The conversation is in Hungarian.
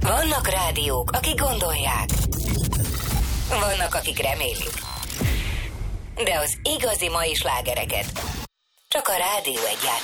Vannak rádiók, akik gondolják. Vannak, akik remélik. De az igazi mai slágereket csak a Rádió 1 játszik.